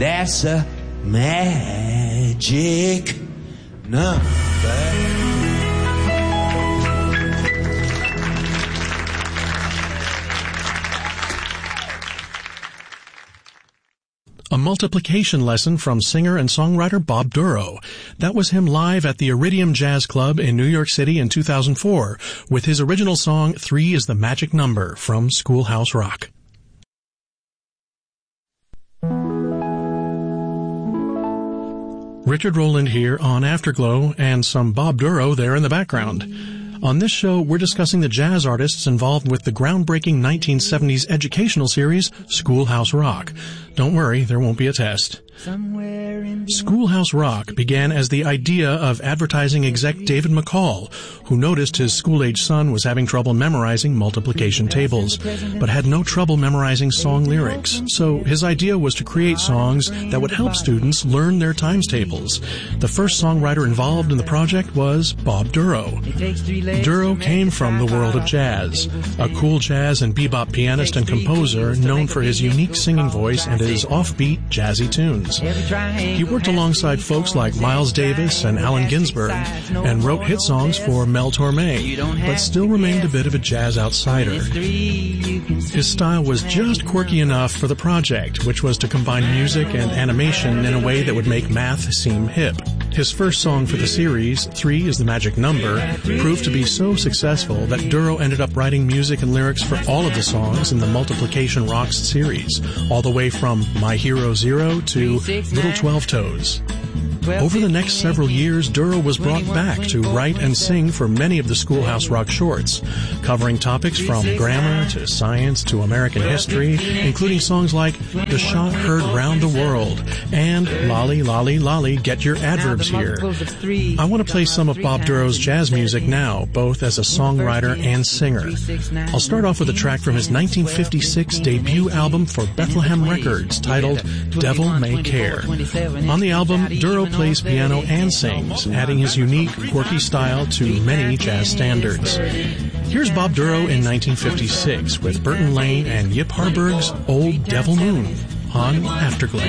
That's a magic number. A multiplication lesson from singer and songwriter Bob Dorough. That was him live at the Iridium Jazz Club in New York City in 2004 with his original song 3 is the Magic Number from Schoolhouse Rock. Richard Rowland here on Afterglow, and some Bob Dorough there in the background. On this show, we're discussing the jazz artists involved with the groundbreaking 1970s educational series, Schoolhouse Rock. Don't worry, there won't be a test. Schoolhouse Rock began as the idea of advertising exec David McCall, who noticed his school-age son was having trouble memorizing multiplication tables, but had no trouble memorizing song lyrics. So his idea was to create songs that would help students learn their times tables. The first songwriter involved in the project was Bob Dorough. Dorough came from the world of jazz, a cool jazz and bebop pianist and composer known for his unique singing voice and his offbeat, jazzy tunes. He worked alongside folks like Miles Davis and Allen Ginsberg and wrote hit songs for Mel Torme, but still remained a bit of a jazz outsider. His style was just quirky enough for the project, which was to combine music and animation in a way that would make math seem hip. His first song for the series, 3 is the Magic Number, proved to be so successful that Dorough ended up writing music and lyrics for all of the songs in the Multiplication Rocks series, all the way from My Hero Zero to Little 12 Toes. Over the next several years, Dorough was brought back to write and sing for many of the Schoolhouse Rock shorts, covering topics from grammar to science to American history, including songs like The Shot Heard Round the World and Lolly, Lolly, Lolly, Get Your Adverbs Here. I want to play some of Bob Dorough's jazz music now, both as a songwriter and singer. I'll start off with a track from his 1956 debut album for Bethlehem Records titled Devil May Care. On the album, Dorough plays piano and sings, adding his unique, quirky style to many jazz standards. Here's Bob Dorough in 1956 with Burton Lane and Yip Harburg's Old Devil Moon on Afterglow.